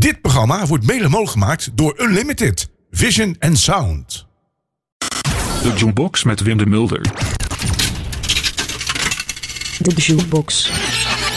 Dit programma wordt mede mogelijk gemaakt door Unlimited Vision and Sound. De Jukebox met Wim de Mulder. De Jukebox.